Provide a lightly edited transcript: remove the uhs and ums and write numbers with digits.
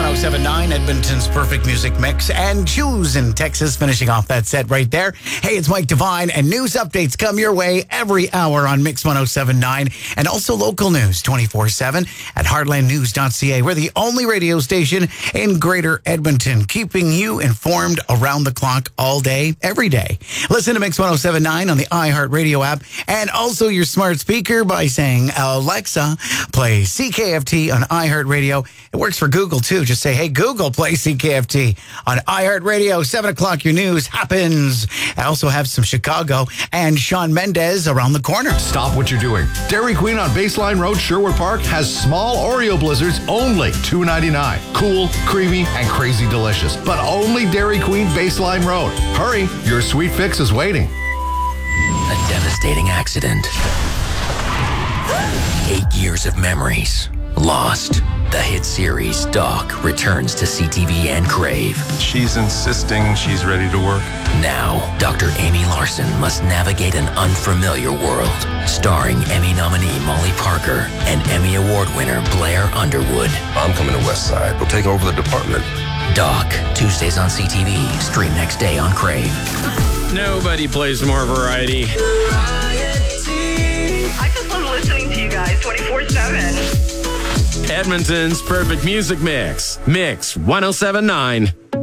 1079, Edmonton's perfect music mix, and Choose in Texas finishing off that set right there. Hey, it's Mike Devine, and news updates come your way every hour on Mix 1079, and also local news 24/7 at heartlandnews.ca. We're the only radio station in Greater Edmonton, keeping you informed around the clock all day, every day. Listen to Mix 1079 on the iHeartRadio app, and also your smart speaker by saying, Alexa, play CKFT on iHeartRadio. It works for Google, too. Just say, hey, Google, play CKFT on iHeartRadio. 7 o'clock, your news happens. I also have some Chicago and Shawn Mendes around the corner. Stop what you're doing. Dairy Queen on Baseline Road, Sherwood Park, has small Oreo blizzards, only $2.99. Cool, creamy, and crazy delicious. But only Dairy Queen Baseline Road. Hurry, your sweet fix is waiting. A devastating accident. 8 years of memories lost. The hit series Doc returns to CTV and Crave. She's insisting she's ready to work. Now, Dr. Amy Larson must navigate an unfamiliar world. Starring Emmy nominee Molly Parker and Emmy Award winner Blair Underwood. I'm coming to West Side. We'll take over the department. Doc, Tuesdays on CTV. Stream next day on Crave. Nobody plays more variety. I just love listening to you guys 24/7. Edmonton's perfect music mix. Mix 1079.